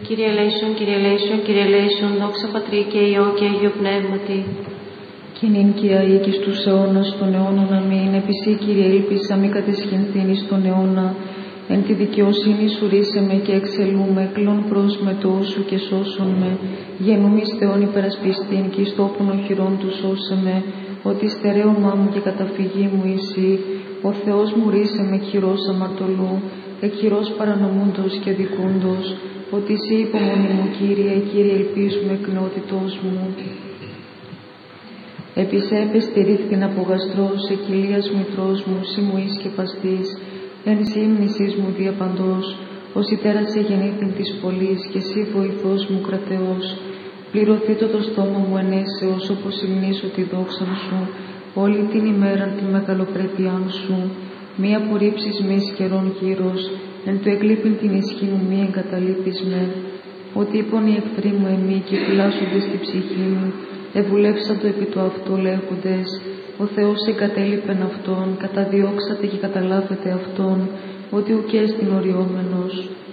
Κύριε ελέησον, Κύριε ελέησον, Κύριε ελέησον, δόξα Πατρί και Υιό και Αγίου Πνεύματι. Κι νυν και αεί και στους αιώνας των αιώνων αμήν, επισή Κύριε ήλπισα μη κατεσχυνθήν εις τον αιώνα. Εν τη δικαιοσύνη σου ρίσε με και εξελούμε, κλον προς με το σου και σώσον με. Γενούμ εις Θεόν υπερασπιστήν και εις τόπον οχυρών του σώσε με. Ότι στερέωμά μου και καταφυγή μου εσύ, ο Θεός μου ρίσε με χειρός αμαρτωλού, εκχειρός παρανομούντος και δικούντος. Ότι εσύ υπομονή μου Κύριε, Κύριε ελπίζουμε εκνεότητός μου. Επισέ επεστηρίχθην από γαστρός, εκκυλίας μητρός μου, σύ μου εις και παστής, εν σύ ύμνησής μου διαπαντός, ως ητέρας εγεννήθην της πολλής, και σύ βοηθός μου κρατεός. Πληρωθήτω το στόμα μου ενέσεως, όπως υμνήσω τη δόξαν σου, όλη την ημέραν τη μεγαλοπρέπειάν σου. Μη απορρίψεις με εις καιρών γύρος, εν του εκλείπειν την ισχύ μου μη εγκαταλείπεις με. Ότι είπον οι εχθροί μου εμεί και φυλάσσονται στη ψυχή μου, ευουλεύσαντο επί του αυτό λέγοντες, ο Θεός εγκατέλειπεν αυτόν, καταδιώξατε και καταλάβετε αυτόν, ότι ουκ έστιν οριόμενος.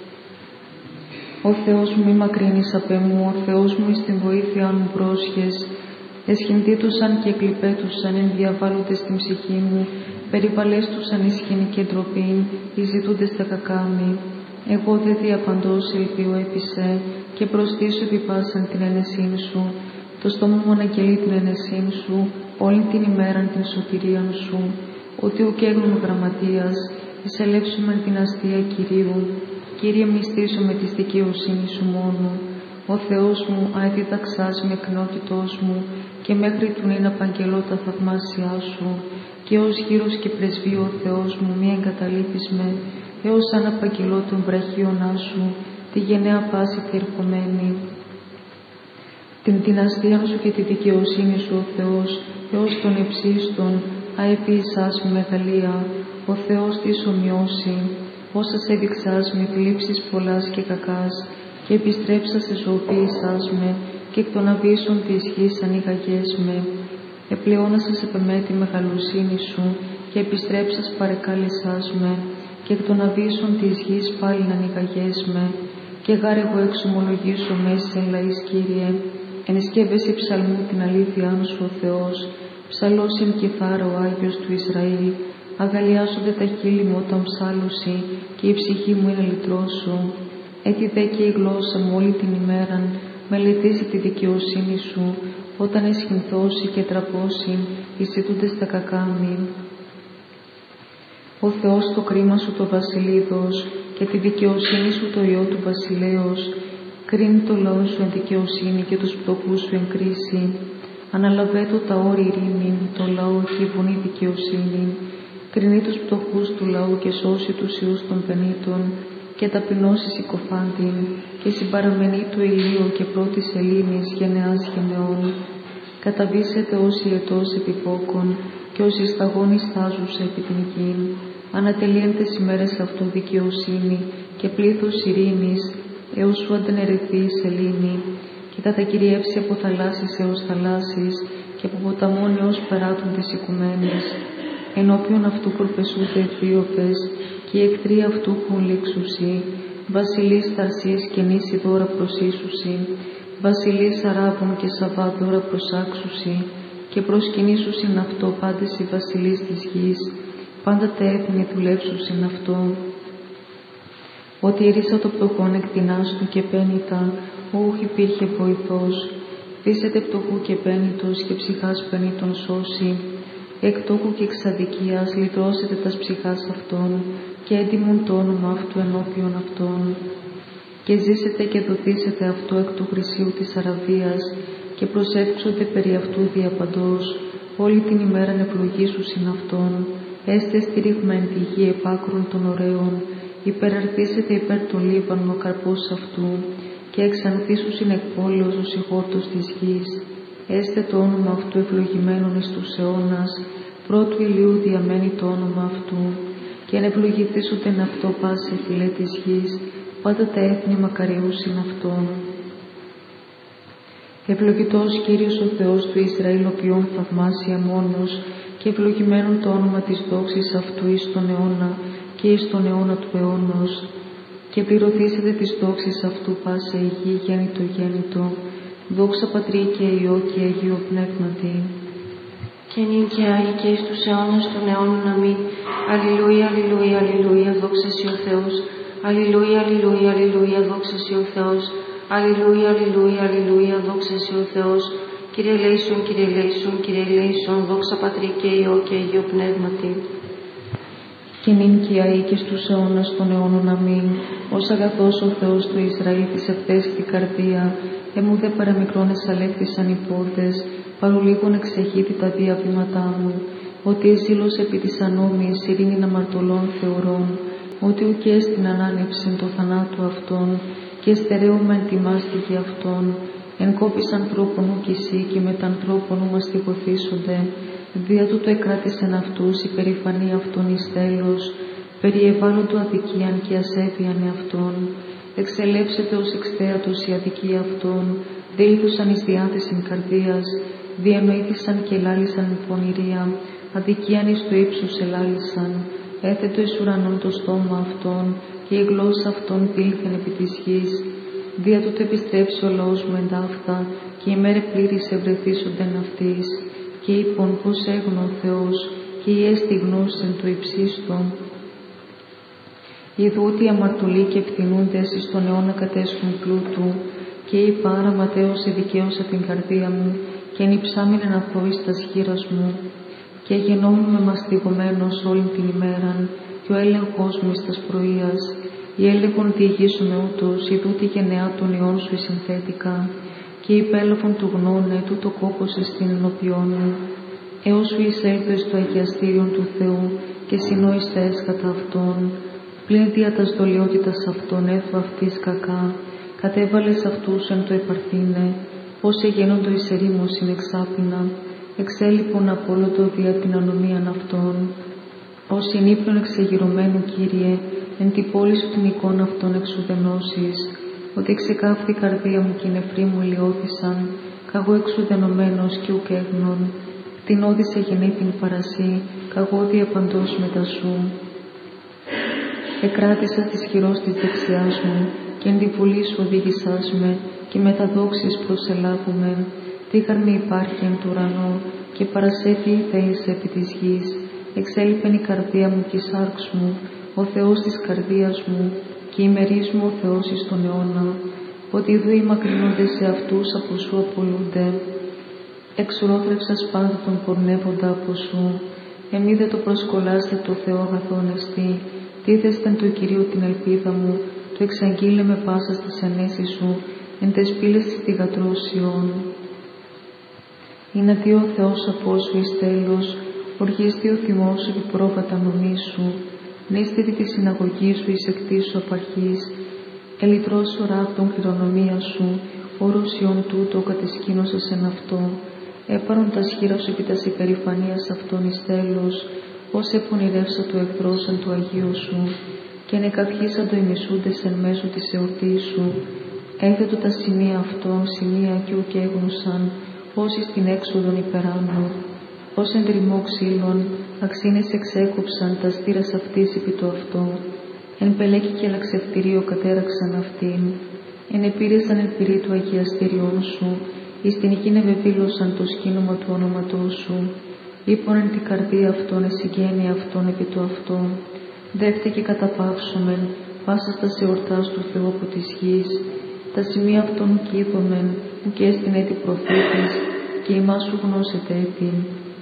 Ο Θεός μου μη μακρύνεις απ' εμού, ο Θεός μου εις την βοήθεια μου πρόσχες. Εσχυντήτουσαν και εκλειπέτουσαν, ενδιαβάλλονται στην ψυχή μου, περιπαλέστουσαν εις σκηνή και ντροπήν, εις ζητούντες τα κακάμι. Εγώ δε διαπαντός ελπίω έπισε, και προστήσω επιπάσαν την ένεσήν σου. Το στόμα μου αναγγελεί την ένεσήν σου, όλη την ημέραν την σωτηρίαν σου. Ότι ουκ έγνων γραμματείας, εισελεύσουμε την αστεία Κυρίου. Κύριε, μυστήσω με της δικαιοσύνης σου μόνο. Ο Θεός μου, αεδιδαξάς με εκνότητός μου, και μέχρι του νυν απαγγελώ τα θαυμάσια σου. Και ως γύρος και πρεσβείο ο Θεός μου, μη εγκαταλείπεις με, έως αν απαγγελώ τον βραχίωνά σου, τη γενναία πάση τη ερχομένη. Την δυναστεία σου και τη δικαιοσύνη σου ο Θεός, έως τον εψίστον, αεπίησάς με μεγαλεία, ο Θεός της ομοιώσει. Όσας έδειξάς με θλίψεις πολλάς και κακάς, και επιστρέψας σε ζωοποίησάς με, και εκ των αβύσσων της γης ανοίγαγές με. Επλεώνασας επ' εμέ τη μεγαλοσύνη σου, και επιστρέψας παρεκάλεσάς με, και εκ των αβύσσων της γης πάλιν ανοίγαγές με. Και γάρ εγώ εξομολογήσω μέση εν λαείς Κύριε, ενσκεύεσαι ψαλμού την αλήθειά σου ο Θεός, ψαλός εν κιθάρα ο Άγιος του Ισραήλ. Αγαλιάζονται τα χείλη μου όταν ψάλωση, και η ψυχή μου είναι λυτρός σου. Έτσι δε και η γλώσσα μου όλη την ημέραν μελετήσει τη δικαιοσύνη σου, όταν εσχυνθώσει και τραπώσει, εισιτούντες τα κακάμι. Ο Θεός το κρίμα σου το βασιλίδος, και τη δικαιοσύνη σου το ιό του βασιλέως. Κρίνει το λαό σου εν δικαιοσύνη και τους πτωχούς σου εν κρίση. Αναλαβέτω τα όρη ειρήνη, το λαό και η δικαιοσύνη. Κρίνει τους πτωχούς του λαού και σώσει τους ιούς των πενήτων, και ταπεινώσει συκοφάντην, και συμπαραμενεί του ηλίου και πρώτης ελήνης γενεάς γενεών. Καταβήσετε όσοι ετός επιπόκον, και όσοι σταγόνοι στάζουσε επί την γη. Ανατελείεντες ημέρες αυτού δικαιοσύνη, και πλήθος ειρήνης, έως σου αντενερεθεί η σελήνη, και κατακυριεύσει από θαλάσσης έως θαλάσσης, και από ποταμών έως περάτων της οικουμένης. Ενώπιον αυτού προπεσούνται Αιθίωπες, και οι εχθροί αυτού έχουν λήξουσι. Βασιλείς Ταρσής και νήσι δώρα προσήσουσι. Βασιλείς Αράβων και Σαββά δώρα προσάξουσι. Και προσκυνήσουσιν αυτό πάντες οι βασιλείς της γης. Πάντα τα έθνη δουλεύσουσιν αυτό. Ότι ρίσα το πτωχόν εκτινάστου και πένητα, ούχ υπήρχε βοηθός. Φύσετε πτωχού και πένητος, και ψυχάς πένητον σώσει. Εκ τόκου και εξαδικίας λυτρώσετε τας ψυχάς αυτών, και έντιμον το όνομα αυτού ενώπιον αυτών. Και ζήσετε και δοθήσετε αυτό εκ του χρυσίου της Αραβίας, και προσεύξονται περί αυτού διαπαντός, όλη την ημέραν ευλογήσουσιν αυτόν. Έστε στηρίγμεν τη γη επάκρων των ωραίων, υπεραρθήσετε υπέρ των Λίβανων ο καρπός αυτού, και εξανθήσουσιν εκ πόλεως ο συγχώρτος της γης. Έστε το όνομα αυτού ευλογημένον εις τους αιώνας, πρώτου ηλίου διαμένει το όνομα αυτού, και αν ευλογηθήσονται αυτό πάση φυλέ της γης, πάντα τα έθνη μακαριούσιν αυτόν. Ευλογητός Κύριος ο Θεός του Ισραήλ, οποίον θαυμάσια μόνος, και ευλογημένον το όνομα της δόξης αυτού εις τον αιώνα και εις τον αιώνα του αιώνος. και πληρωθήσετε τις δόξεις αυτού πάσα η γη γέννητο. Δόξα Πατρί και Υιό και Αγίου Πνεύματι. Και νυν και άγι και εις τους αιώνας των αιώνων. Αμήν. Αλληλούια, αλληλούια, αλληλούια, δόξα σοι ο Θεός. Αλληλούια, αλληλούια, αλληλούια, δόξα σοι ο Θεός. Αλληλούια, αλληλούια, αλληλούια, δόξα σοι ο Θεός. Κύριε ελέησον, Κύριε ελέησον, Κύριε ελέησον, δόξα Πατρί και Υιό και Αγίου Πνεύματι. Και νυν και αεί και στους αιώνας των αιώνων. Αμήν. Ως αγαθός ο Θεός του Ισραήλ της ευθέστη καρδία, εμού δε παραμικρόνες αλέκτησαν οι πόρτες, παρολίγων εξεχύθη τα διαβήματά μου, ότι ζήλος επί της ανώμης ειρήνην αμαρτωλών θεωρών, ότι ουκ έστιν ανάνευσιν το θανάτου αυτών, και στερέωμεν τη μάστιγη αυτών, εν κόπης ανθρώπων ουκ εσύ και μετ' ανθρώπων ου μαστιγωθήσονται, δια τούτο εκράτησεν αυτούς η περηφανή αυτών εις τέλος, περιεβάλλοντο αδικίαν και ασέβειαν εαυτών, εξελεύσεται ως εξθέατος η αδικία αυτών, δήλθουσαν εις διάθεσιν καρδίας, διανοήθησαν και ελάλησαν εν πονηρία, αδικίαν εις το ύψος ελάλησαν, έθετο εις ουρανών το στόμα αυτών, και η γλώσσα αυτών δήλθεν επί της γης. Δια τούτο επιστρέψει ο λαός μου εν ταύτα, και η μέρε πλήρης ευρεθήσονται εν αυτής, και είπον πως έγνω ο Θεός, και η έστη γνώσεν το υψίστο. Ιδούτοι αμαρτωλοί και ευθυνούντες εις τον αιώνα κατέσχουν πλούτου, και είπα άρα ματέωσε δικαίωσα την καρδία μου, και ενυψάμην εν αθώης τας χείρας μου, και γεννόμουν μαστιγωμένος όλην την ημέραν, και ο έλεγχος μου εις τας πρωίας, η έλεγχον διηγήσουμε ούτως, ιδούτη γενεά των ιών σου συνθέτικα, και υπέλαβον του γνώνε, τούτο κόπος εστιν ενώπιόν μου, έως σου εισέλθω εις το αγιαστήριον του Θεού, και συνόης τα έσχατα αυτών, πλην δια τας δολιότητας αυτών έθω αυτής κακά, κατέβαλες αυτούς εν το επαρθήνε, πώς εγένοντο εις ερήμωσιν εξάπινα, εξέλιπον απόλωτο δια την ανομίαν αυτών, ως εν ύπνον εξεγυρωμένου Κύριε, εν τη πόλη σου την εικόνα αυτών εξουδενώσεις, ότι εξεκάφθη η καρδία μου και οι νεφροί μου ελιώθησαν, καγώ εξουδενωμένος και ουκ έγνων, την ώδισε γεννή την παρασύ, καγώ διαπαντός μετά σου. Εκράτησα της χειρός της δεξιάς μου, και εν τη βουλή σου οδήγησάς με, και με τα δόξης προσελάβουμε. Τίγαρ με υπάρχει εν του ουρανό, και παρασέφη θέλησε επί της γης. Εξέλιπεν η καρδία μου και η σάρξ μου, ο Θεός της καρδίας μου, και ημερείς μου ο Θεός εις τον αιώνα, ότι δου οι μακρινούνται σε αυτούς από σου απολούνται. Εξουρόθρευσας πάντα τον πορνεύοντα από σου, εμεί δε το προσκολάστε το Θεό αγαθόν εστί, τίθεστεν το Κυρίου την ελπίδα μου, το εξαγγείλε με πάσα στις ενέσεις σου, εν τες πύλες της θυγατρώσεων. Είναι τι ο Θεός από σου εις τέλος, οργίστη ο θυμός σου και πρόβατα νομής σου, νύστητη τη συναγωγή σου εις εκτής σου απαρχής, ελυτρός ο ράφτων κληρονομία σου, όρος ιών τούτο κατεσκήνωσας εν αυτό, έπαρον τα σχήρα σου και τας υπερηφανίας αυτών εις τέλος, ως επονηρεύσα το εχθρός εν του Αγίου σου, και νεκαθίσαν το ημισούντες εν μέσω της εορτής σου, έκδετο τα σημεία αυτών σημεία και ουκ έγνωσαν, όσοι στην έξοδον υπεράνω, ως εν τριμμό ξύλων, αξίνες εξέκοψαν τα στήρας αυτής επί το αυτό, εν πελέκη και λαξευτηρίο κατέραξαν αυτήν, εν επήρεσαν εν πυρή του αγιαστηριών σου, εις την οικήν ευεβήλωσαν το σκήνομα του όνοματός σου, είπον εν την καρδία αυτών εσυγγένεια αυτών επί το αυτό, δεύτε και καταπαύσομεν, πάσα στα εορτάς του Θεού από της γης, τα σημεία αυτών κοίδωμεν, που και έστιν έτη προφήτης, και ημάς σου γνώσετε έτη.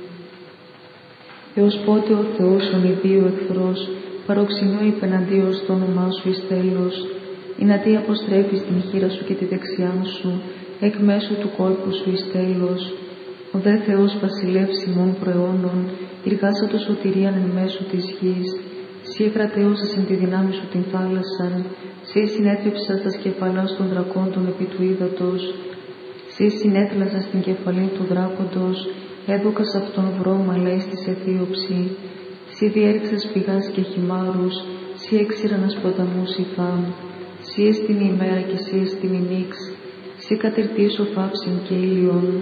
Έως πότε ο Θεός ο ιδίου εχθρός, παροξενιώ υπεναντίος το όνομά σου εις τέλος, ή να τι αποστρέφεις την χείρα σου και τη δεξιά σου, εκ μέσω του κόλπου σου εις τέλος. Ο δε Θεός βασιλεύς ημών προαιώνων, ηργάσα το σωτηρίαν εν μέσω της γης, σύ εκρατέωσας εν τη δυνάμει σου την θάλασσαν, σύ συνέτριψας τας κεφαλάς των δρακόντων επί του ύδατος, σύ συνέτλασας την κεφαλή του δράκοντος, έδωκας αυτόν βρώμα λέει στη αιθίωψη, σύ διέριξας πηγάς και χυμάρους, σύ έξηρανας ποταμούς υφάμ, σύ εστιν η ημέρα και σύ εστιν η νύξ, σύ κατερτήσω φάψιν και ήλιον.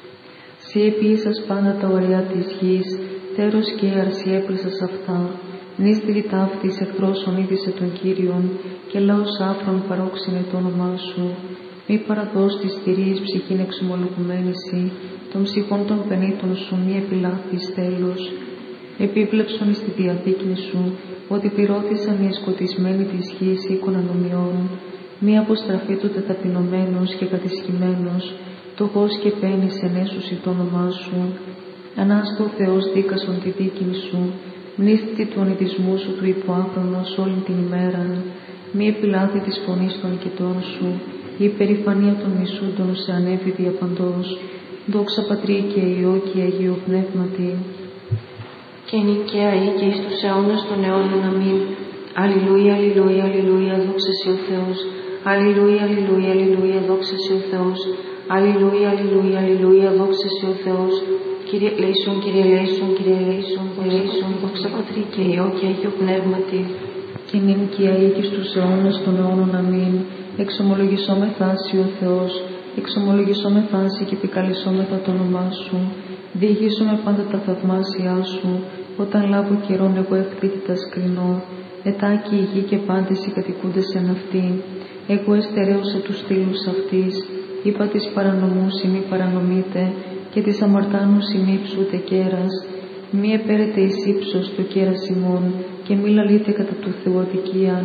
Σύ επίησας πάντα τα ωραία της γης, τέρος και αρσι έπλεσας αυτά, Νύστηρη ταύτης εχθρόσων είδησε τον Κύριον, και λαός άφρον παρόξενε το όνομά σου. Μη παραδώσει της θηρίας ψυχήν εξομολογουμένηση, των ψυχών των πενήτων σου μη επιλάθεις τέλος. Επίβλεψον εις τη διαθήκη σου, ότι πυρώτησαν οι εσκοτισμένοι της γης οίκων ανομιών. Μη αποστραφεί το ταπεινωμένος και κατησχημένος, το φως και πένης ενέσουσι το όνομά σου. Ανάστο ο Θεός δίκασον τη δίκη σου, μνήσθητη του ονειδισμού σου του υποάφρονος όλη την ημέραν. Μη επιλάθη της φωνής των νικητών σου, η υπερηφανία των μισούντων σε ανέβη διαπαντός. Δόξα Πατρί και Υιό και Αγίου Πνεύματι. Και νικαία ή και εις τους αιώνας των αιώνων. Αμήν. Αλληλούια, αλληλούια, αλληλούια, δόξα σοι ο Θεός. Αλληλούια, αλληλούια, αλληλούια, δόξα σοι ο Θεός. Αλληλούια, αλληλούια, αλληλούια, δόξα σοι ο Θεός. Κύριε λέησον, Κύριε λέησον, Κύριε λέησον, λέησον, δόξα Πατρί και Υιό και Αγίου Πνεύματι. Και νυν και αεί και στους αιώνας των αιώνων. Αμήν. Εξομολογησόμεθα σοι ο Θεός, εξομολογησόμεθα σοι και επικαλεσόμεθα το όνομά σου. Διηγήσουμε πάντα τα θαυμάσια σου, όταν λάβω καιρόν εγώ ευθύτητα σκρινώ. Ετάκη η γη και πάντες οι κατοικούντες εν αυτή. Εγώ εστερέωσα τους στήλους αυτής, είπα της παρανομούς μη παρανομείτε, και της αμαρτάνους μη υψούτε κέρας. Μη επέρετε εις ύψος το κέρας ημών, και μη λαλείτε κατά του Θεού αδικίαν.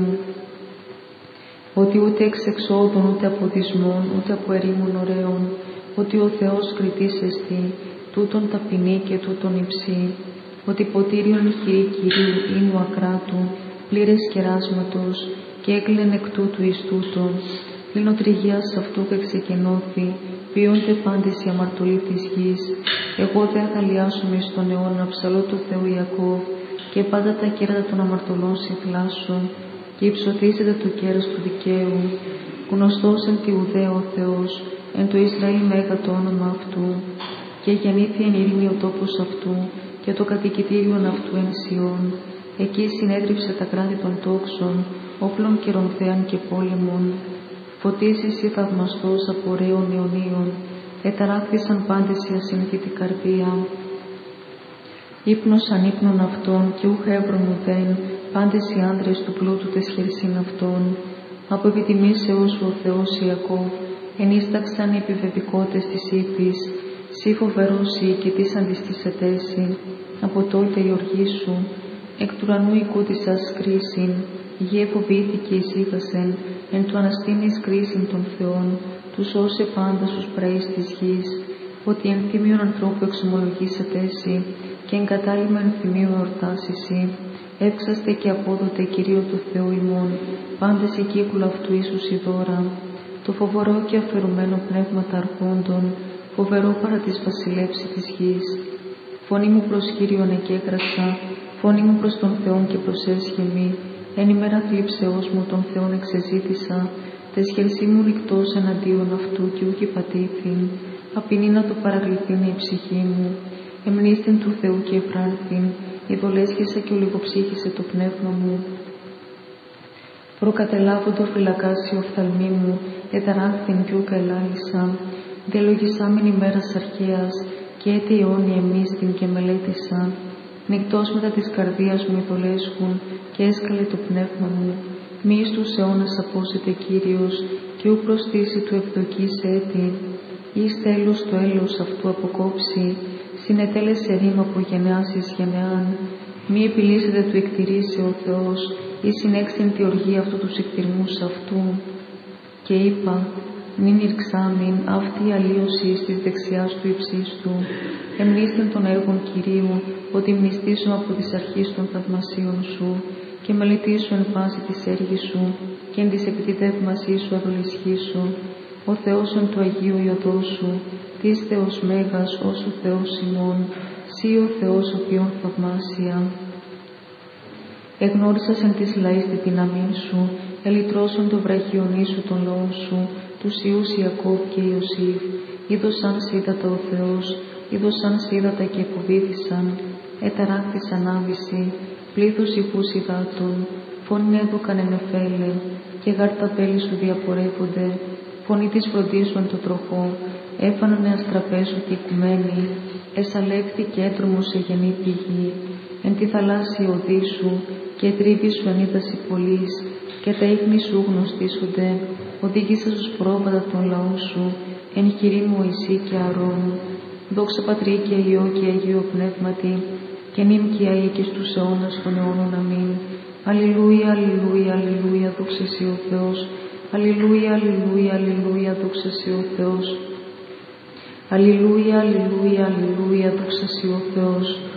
Ότι ούτε εξ εξόδων, ούτε από δυσμών, ούτε από ερήμων ωραίων, ότι ο Θεός κριτής εστι, τούτον ταπεινή και τούτον υψή, ότι ποτήριον χειρή Κυρίου ίνου ακράτου, πλήρες κεράσματος, και έκλειν εκ τούτου εις τούτον, κλινοτριγίας αυτού και ξεκενώθη, ποιούνται πάντες οι αμαρτωλοί της γης. Εγώ δε αγαλιάσουμε εις τον αιώνα ψαλό του Θεού Ιακώβ, και πάντα τα κέρατα των αμαρτωλών συμφλάσσω, και υψωθήσετε το κέρας του δικαίου. Γνωστός εν τη Ιουδαία ο Θεός, εν το Ισραήλ μέγα το όνομα αυτού, και γεννήθη εν ειρήνη ο τόπος αυτού, και το κατοικητήριον αυτού εν Σιών. Εκεί συνέδριψε τα κράτη των τόξων, όπλων και ρομφέαν και πόλεμων. Φωτίσεις ή θαυμαστός από ωραίων αιωνίων, εταράχθησαν πάντες η ασυνθήτη καρδία. Ύπνωσαν ύπνων αυτών, και ούχ έβρον ουδέν, πάντες οι άντρες του πλούτου τες χερσίν αυτών. Από επιτιμήσεως ο Θεός Ιακώβ, ενίσταξαν οι επιβεβικότες της ύφης, σύ φοβερός ή και της αντιστήσετέσι, από τότε η οργή σου, εκ του ουρανού οικούτησας κρίσιν, γη εφοβήθηκε ησύχασεν, εν του αναστήνης κρίσιν των Θεών, τους όσε πάντα στους πραείς της γης, ότι εν θύμιον ανθρώπου εξομολογήσετέσι, και εν κατάλημα εν θυμίου εορτάσισι, εύξαστε και απόδοτε Κυρίω του Θεού ημών, πάντες η κύκουλα αυτού Ιησούς η δώρα, το φοβερό και αφαιρουμένο πνεύματα αρχόντων, φοβερό παρά της βασιλεύση της γης. Φωνή μου προς Κύριον εκέκρασα, φωνή μου προς τον Θεόν και προσέσχεμη, εν ημέρα θλίψεώς μου τον Θεόν εξεζήτησα, τες χερσί μου ρηκτός εναντίον αυτού και ούκη πατήθην, απεινή να το παρακληθήν η ψυχή μου, εμνήστην του Θεού και εφράνθην, ειδολέσχεσα και ολιγοψύχησε το πνεύμα μου. Προκατελάβοντο φυλακάσει οφθαλμή μου, εταράχθην κι ούκα ελάλησα, διαλογισάμεν ημέρας αρχαίας, και έτη αιώνια εμίστην και μελέτησα. Νυκτός μετά της καρδίας μου ειδολέσχουν, και έσκαλε το πνεύμα μου. Μη εις τους αιώνας απόσεται Κύριος, και ου προστήσει του ευδοκής έτη. Εις τέλος το έλεος αυτού αποκόψει, συνετέλεσε ρήμα από γενεάς εις γενεάν. Μη επιλύσετε του εκτηρήσει ο Θεός, ή συνέξεν τη οργή αυτού τους εκτιρμούς αυτού. Και είπα, νυν ηρξάμην αυτή η αλλίωση εις της δεξιάς του υψίστου, εμνήστην των έργων Κυρίου, ότι μνηστήσω από της αρχής των θαυμασίων σου, και μελετήσω εν πάση της έργης σου, και εν της επιτιδεύμασής σου αδολισχύσου. Ο Θεός εν του Αγίου Ιωδό σου, της Θεός Μέγας, ως ο Θεός ημών, σύ ο Θεός οποίον θαυμάσια. Εγνώρισας εν της λαής τη δύναμή σου, ελυτρώσον το βραχιονί σου των λαών σου, τους Ιούς Ιακώβ και Ιωσήφ. Είδωσαν σίδατα ο Θεός, είδωσαν σίδατα και υποβήθησαν, εταράχθησαν άβηση, πλήθος ηχούς υδάτων, φωνήν έδωκαν εν εφέλε, και γάρτα πέλη σου διαπορεύονται, φωνή της φροντίσου εν το τροχό, έφανανε αστραπέσου και οικουμένη, εσαλεύθη και έτρομο σε γενή πηγή, εν τη θαλάσσια οδή σου, και τρίβοι σου ανίδαση πολλής, και τα ίχνη σου γνωστήσονται, οδήγησες ως πρόβατα των λαών σου, εν χειρή Μωυσή και Αρών. Δόξα Πατρί και Υιό και Αγίο Πνεύματι, και νυν και αεί και στους αιώνας των αιώνων. Αμήν. Αλληλούια, αλληλούια, αλληλούια, δόξα Συ ο Θεός. Αλληλούια, αλληλούια, αλληλούια, δόξα Συ ο Θεός. Αλληλούια, αλληλούια, αλληλούια, δόξα Συ ο Θεός.